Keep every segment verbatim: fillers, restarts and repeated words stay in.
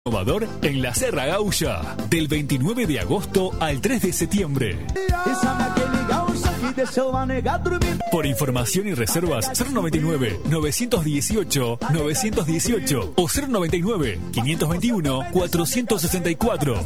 Innovador en la Serra Gaulla, del veintinueve de agosto al tres de septiembre. Por información y reservas cero noventa y nueve, novecientos dieciocho, novecientos dieciocho o cero noventa y nueve, quinientos veintiuno, cuatrocientos sesenta y cuatro.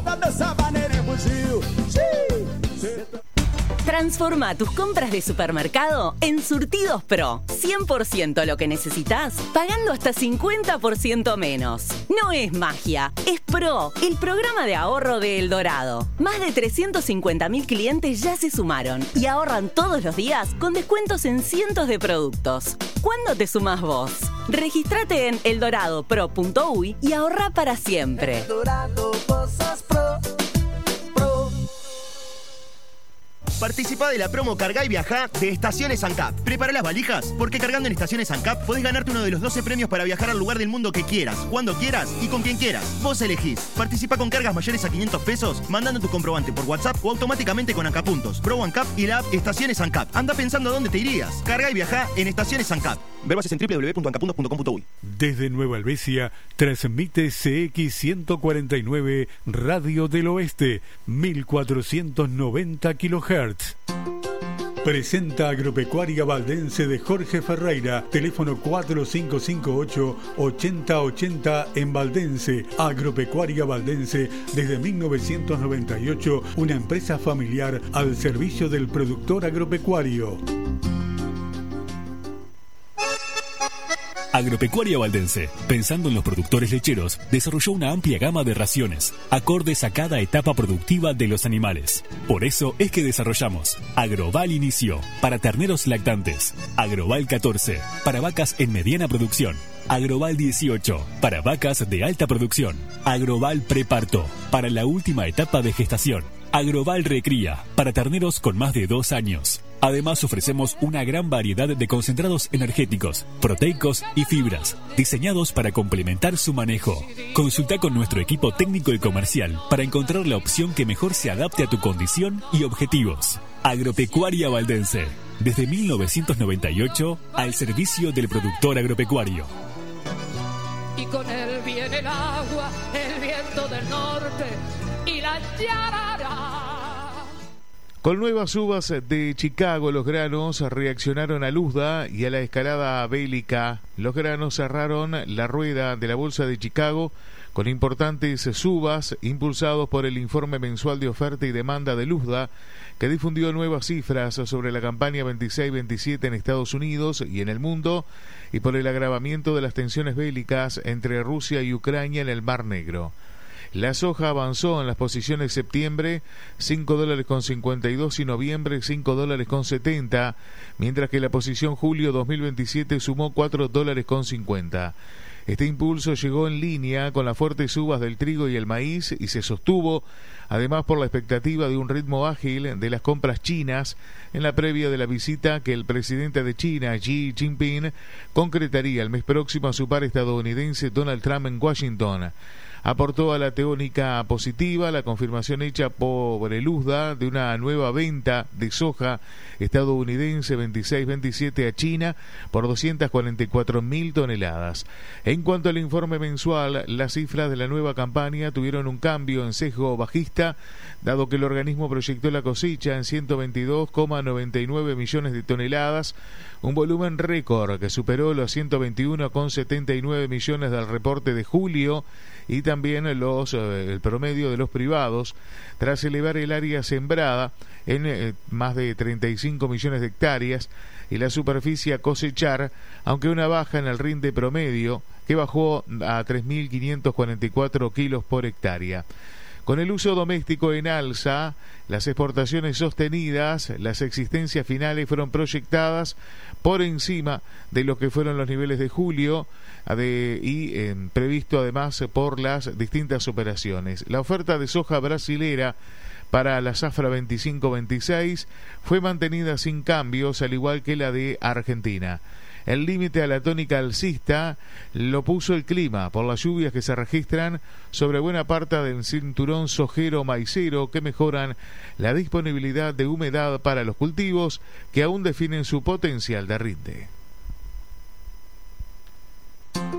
Transforma tus compras de supermercado en Surtidos Pro. cien por ciento lo que necesitas, pagando hasta cincuenta por ciento menos. No es magia, es Pro, el programa de ahorro de El Dorado. Más de trescientos cincuenta mil clientes ya se sumaron y ahorran todos los días con descuentos en cientos de productos. ¿Cuándo te sumás vos? Regístrate en eldorado pro punto uy y ahorra para siempre. Eldorado Cosas Pro. Participa de la promo Cargá y Viajá de Estaciones ANCAP. Prepara las valijas, porque cargando en Estaciones ANCAP podés ganarte uno de los doce premios para viajar al lugar del mundo que quieras, cuando quieras y con quien quieras. Vos elegís. Participa con cargas mayores a quinientos pesos, mandando tu comprobante por WhatsApp o automáticamente con ANCAP Puntos, Pro ANCAP y la app Estaciones ANCAP. Anda pensando a dónde te irías. Cargá y Viajá en Estaciones ANCAP. Ver bases en doble u doble u doble u punto ancap puntos punto com punto uy. Desde Nueva Albesia, transmite C X ciento cuarenta y nueve Radio del Oeste, mil cuatrocientos noventa kilohertz. Presenta Agropecuaria Valdense de Jorge Ferreira, teléfono cuatro cinco cinco ocho, ochenta ochenta en Valdense. Agropecuaria Valdense desde mil novecientos noventa y ocho, una empresa familiar al servicio del productor agropecuario. Agropecuaria Valdense, pensando en los productores lecheros, desarrolló una amplia gama de raciones, acordes a cada etapa productiva de los animales. Por eso es que desarrollamos Agroval Inicio, para terneros lactantes, Agroval catorce, para vacas en mediana producción, Agroval dieciocho, para vacas de alta producción, Agroval Preparto, para la última etapa de gestación, Agroval Recría, para terneros con más de dos años. Además ofrecemos una gran variedad de concentrados energéticos, proteicos y fibras, diseñados para complementar su manejo. Consulta con nuestro equipo técnico y comercial para encontrar la opción que mejor se adapte a tu condición y objetivos. Agropecuaria Valdense, desde mil novecientos noventa y ocho, al servicio del productor agropecuario. Y con él viene el agua, el viento del norte y la yarara. Con nuevas uvas de Chicago, los granos reaccionaron a Luzda y a la escalada bélica. Los granos cerraron la rueda de la Bolsa de Chicago con importantes subas, impulsados por el informe mensual de oferta y demanda de Luzda, que difundió nuevas cifras sobre la campaña veintiséis veintisiete en Estados Unidos y en el mundo, y por el agravamiento de las tensiones bélicas entre Rusia y Ucrania en el Mar Negro. La soja avanzó en las posiciones septiembre, cinco dólares con cincuenta y dos, y noviembre, cinco dólares con setenta, mientras que la posición julio dos mil veintisiete sumó cuatro dólares con cincuenta. Este impulso llegó en línea con las fuertes subas del trigo y el maíz y se sostuvo, además, por la expectativa de un ritmo ágil de las compras chinas en la previa de la visita que el presidente de China, Xi Jinping, concretaría el mes próximo a su par estadounidense Donald Trump en Washington. Aportó a la tónica positiva la confirmación hecha por el Luzda de una nueva venta de soja estadounidense veintiséis veintisiete a China por doscientas cuarenta y cuatro mil toneladas. En cuanto al informe mensual, las cifras de la nueva campaña tuvieron un cambio en sesgo bajista, dado que el organismo proyectó la cosecha en ciento veintidós coma noventa y nueve millones de toneladas, un volumen récord que superó los ciento veintiuno coma setenta y nueve millones del reporte de julio, y también los, eh, el promedio de los privados, tras elevar el área sembrada en eh, más de treinta y cinco millones de hectáreas y la superficie a cosechar, aunque una baja en el rinde promedio, que bajó a tres mil quinientos cuarenta y cuatro kilos por hectárea. Con el uso doméstico en alza, las exportaciones sostenidas, las existencias finales fueron proyectadas por encima de lo que fueron los niveles de julio de, y eh, previsto además por las distintas operaciones. La oferta de soja brasilera para la zafra veinticinco veintiséis fue mantenida sin cambios, al igual que la de Argentina. El límite a la tónica alcista lo puso el clima, por las lluvias que se registran sobre buena parte del cinturón sojero maicero, que mejoran la disponibilidad de humedad para los cultivos, que aún definen su potencial de rinde.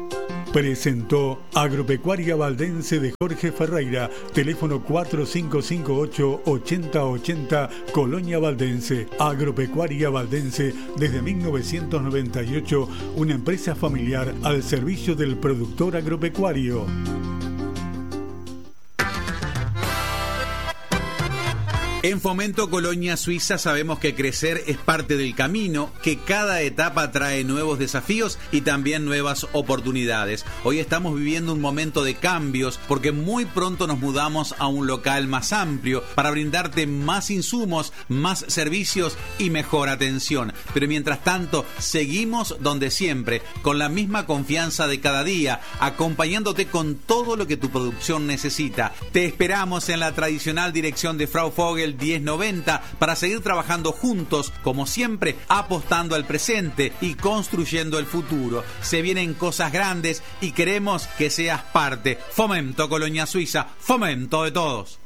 Presentó Agropecuaria Valdense de Jorge Ferreira, teléfono cuatro cinco cinco ocho, ochenta ochenta, Colonia Valdense. Agropecuaria Valdense desde mil novecientos noventa y ocho, una empresa familiar al servicio del productor agropecuario. En Fomento Colonia Suiza sabemos que crecer es parte del camino, que cada etapa trae nuevos desafíos y también nuevas oportunidades. Hoy estamos viviendo un momento de cambios porque muy pronto nos mudamos a un local más amplio para brindarte más insumos, más servicios y mejor atención. Pero mientras tanto, seguimos donde siempre, con la misma confianza de cada día, acompañándote con todo lo que tu producción necesita. Te esperamos en la tradicional dirección de Frau Vogel diez noventa para seguir trabajando juntos, como siempre, apostando al presente y construyendo el futuro. Se vienen cosas grandes y queremos que seas parte. Fomento Colonia Suiza, fomento de todos.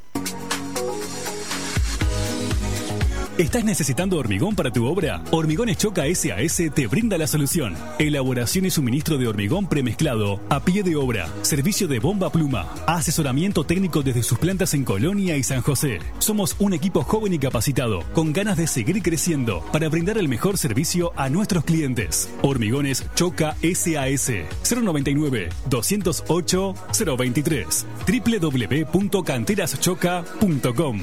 ¿Estás necesitando hormigón para tu obra? Hormigones Choca S A S te brinda la solución. Elaboración y suministro de hormigón premezclado a pie de obra. Servicio de bomba pluma. Asesoramiento técnico desde sus plantas en Colonia y San José. Somos un equipo joven y capacitado, con ganas de seguir creciendo para brindar el mejor servicio a nuestros clientes. Hormigones Choca S A S. cero noventa y nueve, doscientos ocho, cero veintitrés. doble u doble u doble u punto canteras choca punto com.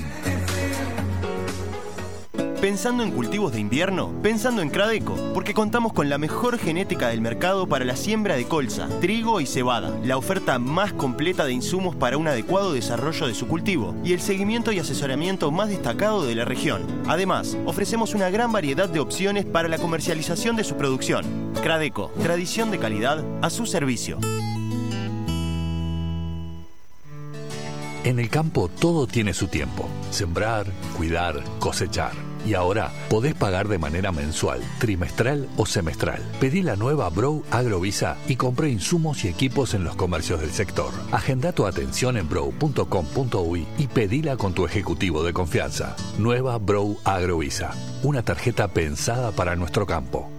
¿Pensando en cultivos de invierno? Pensando en Cradeco, porque contamos con la mejor genética del mercado para la siembra de colza, trigo y cebada, la oferta más completa de insumos para un adecuado desarrollo de su cultivo y el seguimiento y asesoramiento más destacado de la región. Además, ofrecemos una gran variedad de opciones para la comercialización de su producción. Cradeco, tradición de calidad a su servicio. En el campo todo tiene su tiempo. Sembrar, cuidar, cosechar. Y ahora podés pagar de manera mensual, trimestral o semestral. Pedí la nueva Brow Agrovisa y compré insumos y equipos en los comercios del sector. Agenda tu atención en brow punto com punto uy y pedila con tu ejecutivo de confianza. Nueva Brow Agrovisa, una tarjeta pensada para nuestro campo.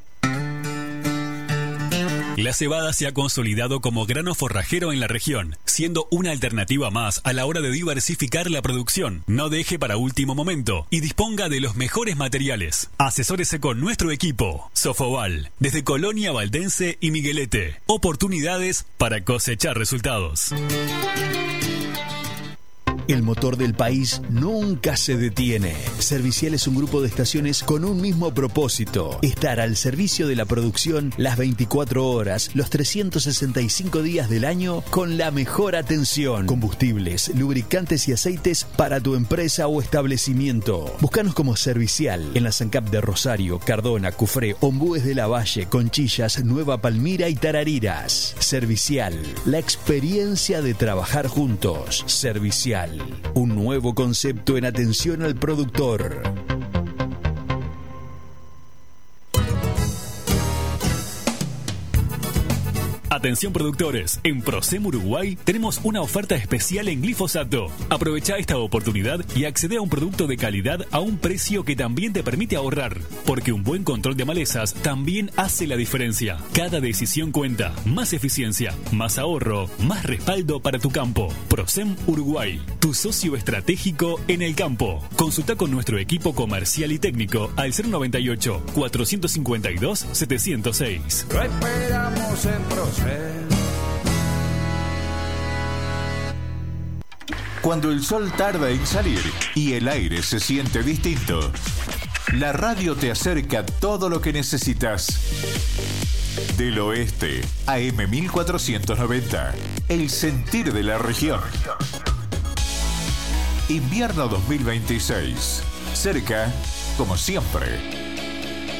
La cebada se ha consolidado como grano forrajero en la región, siendo una alternativa más a la hora de diversificar la producción. No deje para último momento y disponga de los mejores materiales. Asesórese con nuestro equipo. Sofoval, desde Colonia Valdense y Miguelete. Oportunidades para cosechar resultados. El motor del país nunca se detiene. Servicial es un grupo de estaciones con un mismo propósito: estar al servicio de la producción las veinticuatro horas, los trescientos sesenta y cinco días del año, con la mejor atención. Combustibles, lubricantes y aceites para tu empresa o establecimiento. Búscanos como Servicial en la SANCAP de Rosario, Cardona, Cufré, Ombúes de la Valle, Conchillas, Nueva Palmira y Tarariras. Servicial, la experiencia de trabajar juntos. Servicial, un nuevo concepto en atención al productor. Atención productores, en Procem Uruguay tenemos una oferta especial en glifosato. Aprovecha esta oportunidad y accede a un producto de calidad a un precio que también te permite ahorrar, porque un buen control de malezas también hace la diferencia. Cada decisión cuenta, más eficiencia, más ahorro, más respaldo para tu campo. Procem Uruguay, tu socio estratégico en el campo. Consulta con nuestro equipo comercial y técnico al cero noventa y ocho, cuatrocientos cincuenta y dos, setecientos seis. Lo esperamos en Procem. Cuando el sol tarda en salir y el aire se siente distinto, la radio te acerca todo lo que necesitas. Del Oeste, A M mil cuatrocientos noventa, el sentir de la región. Invierno dos mil veintiséis, cerca como siempre.